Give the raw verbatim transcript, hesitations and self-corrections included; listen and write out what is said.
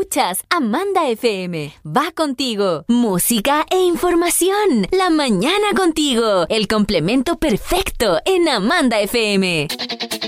Escuchas Amanda F M. Va contigo. Música e información. La mañana contigo. El complemento perfecto en Amanda F M.